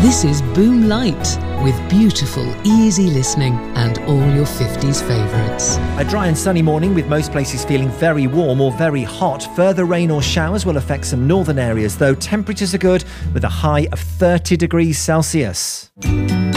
This is Boom Light, with beautiful, easy listening and all your 50s favourites. A dry and sunny morning with most places feeling very warm or very hot. Further rain or showers will affect some northern areas, though temperatures are good with a high of 30 degrees Celsius.